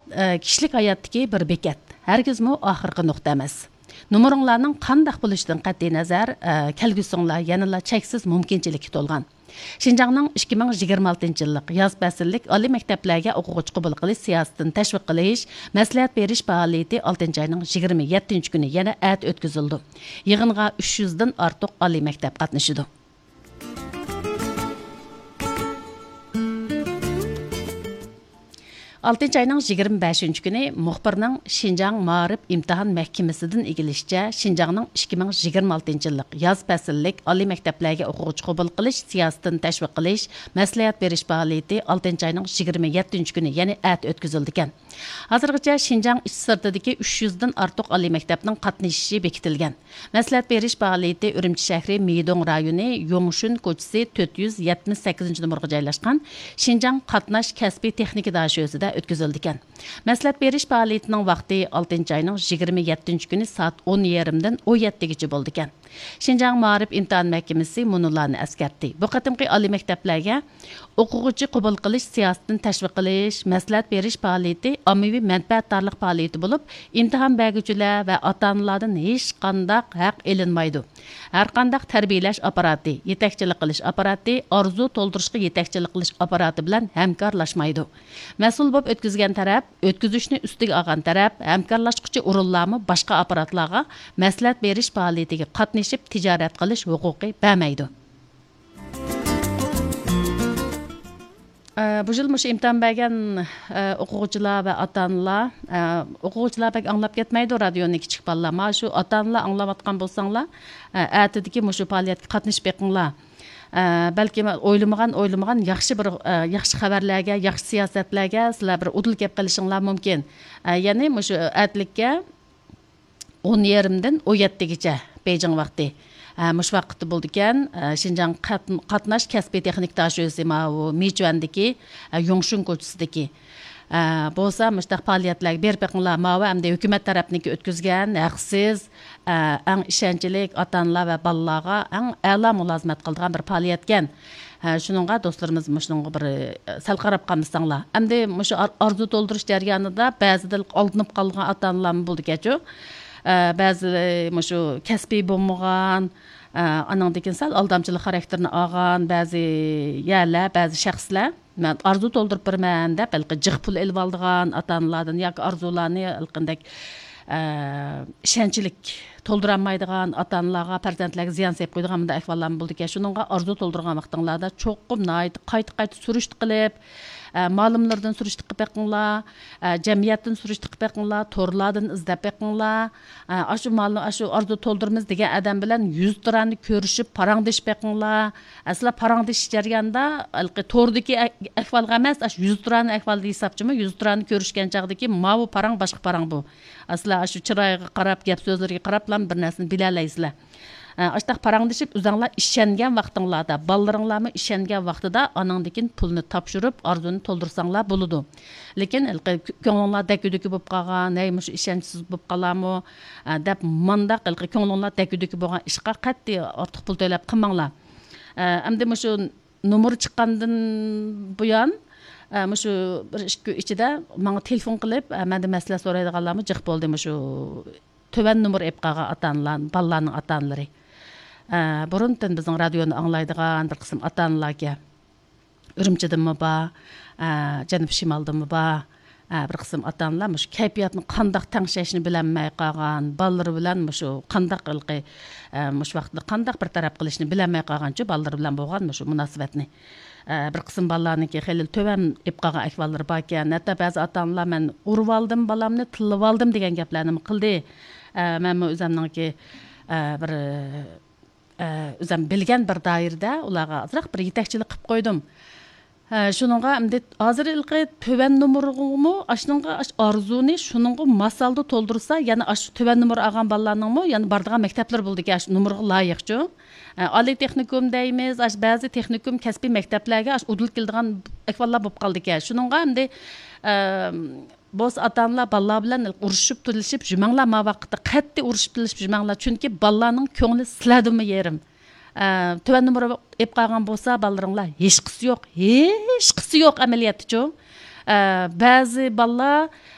kishilik hayotdagi bir bekat. Hargizmi oxirgi nuqta emas. Numarыңlarning qandaq bo'lishidan qat'iy nazar, kelgusinglar yanada cheksiz mumkinchilikka to'lgan. Şinjanның 2026 yıllık yaz fəsillik ali məktəblərə oxuğucu qəbul qilish siyasətini təşviq qilish, məsləhət veriş fəaliyyəti 6 ayının 27 günü yana ət ötküzüldü. Yığınğa 300-dən artıq ali məktəb qatnaşıdı. 6 ayının 25 günü muxbirning Şinjan Ma'arif imtihan məhkəməsidən igilishicha Şinjanның 2026 yıllık yaz fəsillik ali məktəblərə oxuğucu qəbul qilish siyasətini təşviq qilish, məsləhət veriş fəaliyyəti 6 ayının 27 günü yəni ət ötküzüldü ekan. Hazırgacha Şinjan iç sırtidagi 300'dan artıq ali məktəbning qatnaşışı bekitilgan. Məsləhət veriş fəaliyyəti Ürümçi şəhəri Meydong rayonu Yongshun ko'chasi 478 numaraga joylashgan Şinjan qatnash kasbiy texnika daşösida ötküzüldü ekan. Məsləhət veriş fəaliyyətinin vaxtı 6 ayının 27 günü saat 10:30-dan 17-gacha bo'ldi ekan. Şinjan Ma'arif imtihan məhkəməsi munularni əskertdi. Bu qatimki ali məktəblərə o'quvchi qabul qilish siyosatini təşviq qilish, məsləhət veriş fəaliyyəti ommaviy mənfəətdarlıq fəaliyyəti bo'lib, imtihan bəgücülər və ota-onalardan hech qandaq haq elinmaydı. Hər qandaq tərbiyələş aparatı, yetakchilik qilish aparatı, arzu to'ldirishga yetakchilik qilish aparatı bilan hamkorlashmaydi. Mas'ul bo'lib o'tkazgan taraf, o'tkazishni ustiga olgan taraf, hamkorlashquchi o'rinlarni boshqa aparatlarga məsləhət verish fəaliyyətiga qatnashib tijorat qilish huquqi bermaydi. Bu yıl muş imtihan bergen o'quvchilar va ota-onalar, o'quvchilar bek anglab ketmaydi radioni kichik bolalar. Ma shu ota-onalar anglavatgan bo'lsanglar, atidagi mushu fəaliyyətə qatnashib beqinglar. Balki o'ylamagan yaxshi bir yaxshi xabarlarga, yaxshi siyosatlarga sizlar bir udul kep qilishinglar mumkin. Ya'ni mushu atlikka 10:30dan 17gacha Beijing vaqti. Mush vaqtda bo'ldi ekan, Şinjan qatnash kasbiy texnik daşösi Mijuandagi Yongshun ko'chasidagi bo'lsa mushtaq fəaliyyətlərə berib beqinglar va hamda hukumat tarafniki o'tkazgan haqsiz, eng ishonchlik ota-onalar va bolalarga eng a'lo mulozimat qilgan bir fəaliyyət ekan. Shuningga do'stlarimiz shuningga bir sal qarab qolmasanglar. Hamda mush arzu to'ldirish jarayonida ba'zida oldinib qolgan ota-onalar bo'ldi ekan. Ba'zi mushu kasbiy bo'lmagan, anandagin sal aldamchilik xarakterini olgan ba'zi yerlar, ba'zi shaxslar men arzu to'ldirib berman deb balki jiq pul elib olgan ota-onalardan yoki arzularni qanday ishonchlik to'ldiranmaydigan ota-onalarga, farzandlarga ziyon sebab qo'ydigan bunday ahvollar bo'ldi ekan. Shuningga arzu to'ldirgan vaqtinglarda cho'qim qayta surishti qilib, ma'lumlardan surishti qilib beqinglar, jamiyatdan surishti qilib beqinglar, torlardan izlab beqinglar. Ashu arzu to'ldirmiz degan odam bilan 100 turani ko'rishib, parangdashib beqinglar. Asla parangdashish jarayonida tordagi ahvolga emas, 100 turani ahvolda hisobchimi, 100 turani ko'rishgan chog'dagi bu parang boshqa parang bu. Asla shu chiroyiga qarab, gap so'zlariga qarab bir narsani bilalaysizlar. Aştaq parangdashib o'zinglar ishongan vaqtinglarda, bolalaringlarni ishongan vaqtida anangdikin pulni topshirib, arzuni to'ldirsanglar bo'ladi. Lekin ko'ngilinglar dakudiki bo'lib qolgan, neymiş ishonchsiz bo'lib qolarmi deb mandaq ko'ngilinglar dakudiki bo'lgan ishqa qat'iy ortiq pul to'lab qilmanglar. Endi shu nomer chiqqandan buyon shu bir ichida menga telefon qilib, menda masala so'raydiganlarmi jiq bo'ldi shu töven nomer ep qolgan ota-onalar, bolalarning ota-onalari. Burundan bizning radioni anglaydigan bir qism ota-onalarga Ürümchidimi bor, Janub Shimaldimi bor, bir qism ota-onalar shu kayfiyatni qandaq tangshashni bilmay qolgan, bolalari bilan shu qandaq qilqi shu vaqtda qandaq bir taraf qilishni bilmay qolgancha bolalari bilan bo'lgan shu munosabatni bir qism bolalarniki xeyli töven ep qolgan ahvollari bor ekan. Hatto ba'zi ota-onalar men urib oldim bolamni, tilib oldim degan gaplarni qildi. Men o'zimningki bir o'zim bilgan bir doirada ularga azroq bir yetakchilik qilib qo'ydim. Shuningga endi hozir töven nomerimi ashuningga arzuni shuningga masalda to'ldirsa, ya'ni shu töven nomer olgan bolalarningmi, ya'ni bordigan maktablar bo'ldiki, shu nomerga loyiqchi. Oliy texnikum deymiz, ba'zi texnikum kasbiy maktablarga udul keladigan ahvollar bo'lib qoldi ekan. Shuningga endi bo'z ota-onalar bolalar bilan urushib turishib, jumanglar ma vaqtda qat'iy urushib turishib jumanglar, chunki bolalarning ko'ngli sizlardimi yerim. Töven nomer ep qolgan bo'lsa, bolalaringlar hech qisi yo'q amaliyotchi. Ba'zi bolalar